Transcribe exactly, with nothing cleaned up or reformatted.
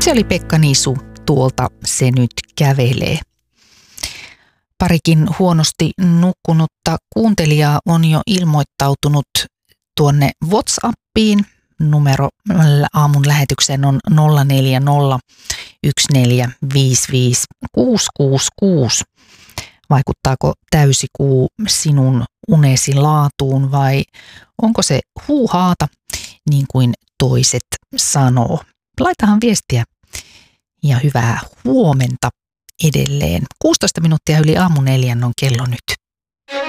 Sosiaali-Pekka Nisu tuolta se nyt kävelee. Parikin huonosti nukkunutta kuuntelijaa on jo ilmoittautunut tuonne WhatsAppiin. Numero aamun lähetykseen on nolla neljä nolla yksi neljä viisi viisi kuusi kuusi kuusi. Vaikuttaako täysikuu sinun unesi laatuun vai onko se huuhaata, niin kuin toiset sanoo? Laitahan viestiä ja hyvää huomenta edelleen. kuusitoista minuuttia yli aamu neljän on kello nyt.